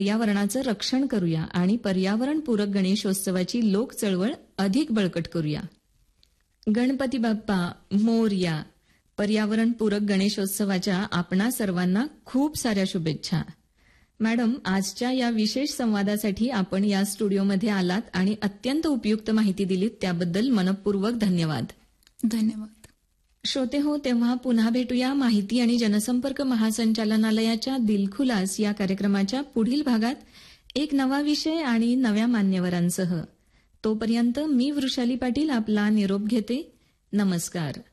पर्यावरणाचं रक्षण करूया आणि पर्यावरणपूरक गणेशोत्सवाची लोक चळवळ अधिक बळकट करूया. गणपती बाप्पा मोरया. पर्यावरणपूरक गणेशोत्सवाच्या आपणा सर्वांना खूप साऱ्या शुभेच्छा. मॅडम, आजच्या या विशेष संवादासाठी आपण या स्टुडिओमध्ये आलात आणि अत्यंत उपयुक्त माहिती दिलीत त्याबद्दल मनपूर्वक धन्यवाद. धन्यवाद. श्रोते हो, तेव्हा पुन्हा भेटूया माहिती आणि जनसंपर्क महासंचालनालयाच्या दिलखुलास या कार्यक्रमाच्या पुढील भागात एक नवा विषय आणि नव्या मान्यवरांसह. तोपर्यंत मी वृषाली पाटील आपला निरोप घेते. नमस्कार.